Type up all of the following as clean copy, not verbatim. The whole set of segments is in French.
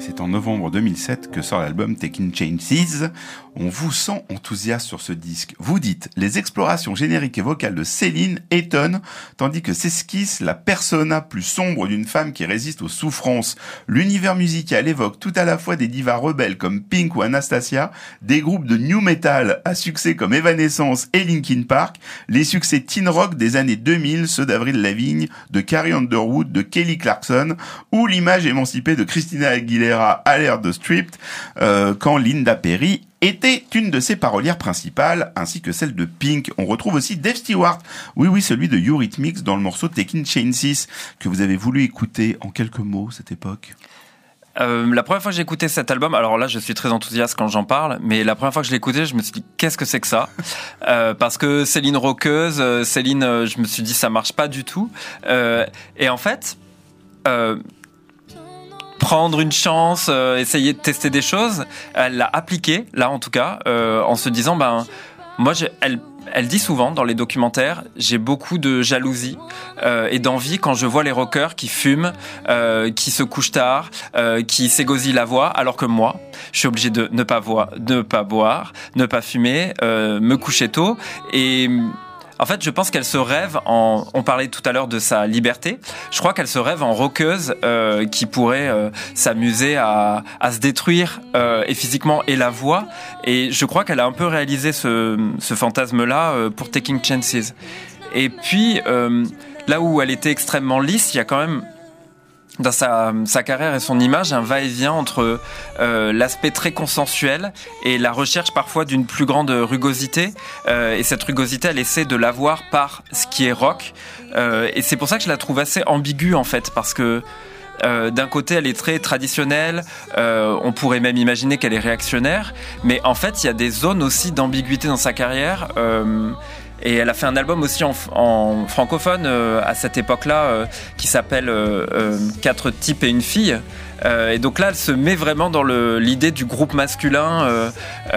c'est en novembre 2007 que sort l'album Taking Chances. On vous sent enthousiaste sur ce disque. Vous dites, les explorations génériques et vocales de Céline étonnent, tandis que s'esquisse la persona plus sombre d'une femme qui résiste aux souffrances. L'univers musical évoque tout à la fois des divas rebelles comme Pink ou Anastasia, des groupes de new metal à succès comme Evanescence et Linkin Park, les succès teen rock des années 2000, ceux d'Avril Lavigne, de Carrie Underwood, de Kelly Clarkson, ou l'image émancipée de Christina Aguilera à l'ère de Stripped, quand Linda Perry était une de ses parolières principales, ainsi que celle de Pink. On retrouve aussi Dave Stewart, oui, celui de Eurythmics, dans le morceau Taking Chances, que vous avez voulu écouter en quelques mots cette époque. La première fois que j'ai écouté cet album, alors là je suis très enthousiaste quand j'en parle, mais la première fois que je l'ai écouté, je me suis dit qu'est-ce que c'est que ça, parce que Céline rockeuse, Céline, je me suis dit ça marche pas du tout, et en fait prendre une chance, essayer de tester des choses, elle l'a appliqué là en tout cas, en se disant moi elle dit souvent dans les documentaires, j'ai beaucoup de jalousie et d'envie quand je vois les rockers qui fument, qui se couchent tard, qui s'égosillent la voix, alors que moi, je suis obligé de ne pas boire, ne pas fumer, me coucher tôt. Et en fait, je pense qu'elle se rêve on parlait tout à l'heure de sa liberté. Je crois qu'elle se rêve en rockeuse qui pourrait s'amuser à se détruire et physiquement et la voix. Et je crois qu'elle a un peu réalisé ce fantasme-là pour Taking Chances. Et puis, là où elle était extrêmement lisse, il y a quand même dans sa carrière et son image un va-et-vient entre l'aspect très consensuel et la recherche parfois d'une plus grande rugosité, et cette rugosité elle essaie de l'avoir par ce qui est rock, et c'est pour ça que je la trouve assez ambiguë en fait, parce que d'un côté elle est très traditionnelle, on pourrait même imaginer qu'elle est réactionnaire, mais en fait il y a des zones aussi d'ambiguïté dans sa carrière, et elle a fait un album aussi en francophone à cette époque-là qui s'appelle 4 types et une fille. Et donc là, elle se met vraiment dans l'idée du groupe masculin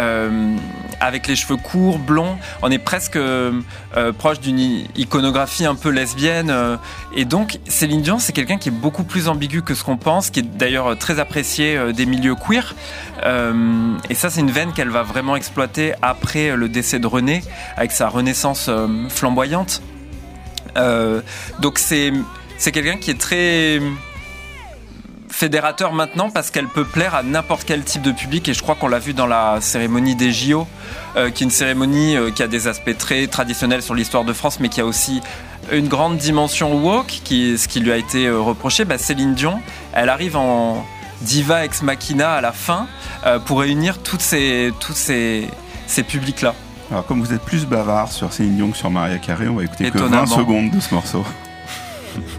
avec les cheveux courts, blonds. On est presque proche d'une iconographie un peu lesbienne. Et donc, Céline Dion, c'est quelqu'un qui est beaucoup plus ambigu que ce qu'on pense, qui est d'ailleurs très apprécié des milieux queer. Et ça, c'est une veine qu'elle va vraiment exploiter après le décès de René, avec sa renaissance flamboyante. Donc c'est quelqu'un qui est très fédérateur maintenant, parce qu'elle peut plaire à n'importe quel type de public, et je crois qu'on l'a vu dans la cérémonie des JO, qui est une cérémonie qui a des aspects très traditionnels sur l'histoire de France, mais qui a aussi une grande dimension woke, ce qui lui a été reproché. Céline Dion, elle arrive en diva ex machina à la fin pour réunir tous ces publics-là. Alors comme vous êtes plus bavard sur Céline Dion que sur Mariah Carey, on va écouter que 20 secondes de ce morceau.